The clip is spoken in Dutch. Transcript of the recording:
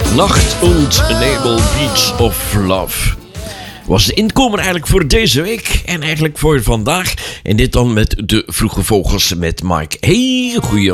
Nacht und Nebel Beach of Love was de inkomer eigenlijk voor deze week en eigenlijk voor vandaag. En dit dan met de Vroege Vogels met Mike. Hey, goeie